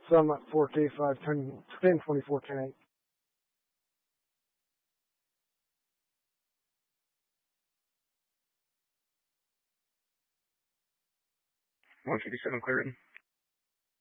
So I'm at 4K 5, 10, 24, 10, 8. $157 clearing.